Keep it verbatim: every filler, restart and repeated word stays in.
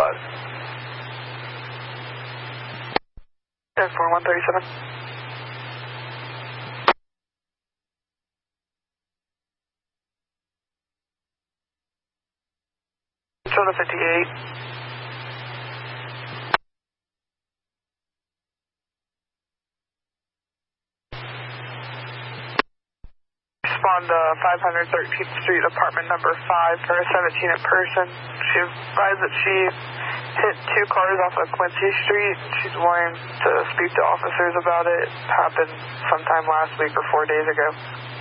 five. ten four one thirty-seven. Total fifty-eight. Respond to five hundred thirteenth Street, apartment number five, for a seventeen in person. She advised that she hit two cars off of Quincy Street. She's wanting to speak to officers about it. It happened sometime last week or four days ago.